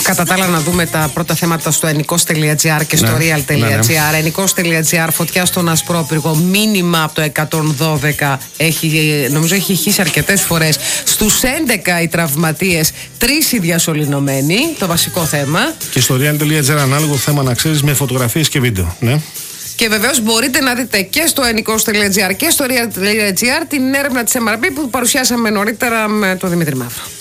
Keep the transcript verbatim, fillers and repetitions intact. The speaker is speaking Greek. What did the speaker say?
Κατά τα άλλα, να δούμε τα πρώτα θέματα στο ενικός τελεία τζι άρ και στο ναι, real τελεία τζι άρ. ναι, ναι. ενικός τελεία τζι άρ, φωτιά στον Ασπρόπυργο, μήνυμα από το εκατόν δώδεκα. Έχει, νομίζω έχει χύσει αρκετές φορές. Στους έντεκα οι τραυματίες, τρεις οι διασωληνωμένοι. Το βασικό θέμα. Και στο real τελεία τζι άρ, ανάλογο θέμα να ξέρεις, με φωτογραφίες και βίντεο. Ναι. Και βεβαίως μπορείτε να δείτε και στο ενικός τελεία τζι άρ και στο real τελεία τζι άρ την έρευνα της εμ αρ πι που παρουσιάσαμε νωρίτερα με τον Δημήτρη Μαύρο.